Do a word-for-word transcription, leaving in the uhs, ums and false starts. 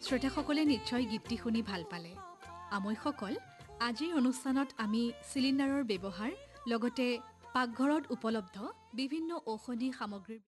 শ্ৰোতাসকলে নিশ্চয় গীতটি শুনি ভাল পালে। আমৈসকল, আজিৰ অনুষ্ঠানত আমি চিলিণ্ডাৰৰ ব্যৱহাৰ লগতে পাকঘৰত উপলব্ধ বিভিন্ন ঔষধি সামগ্ৰীৰ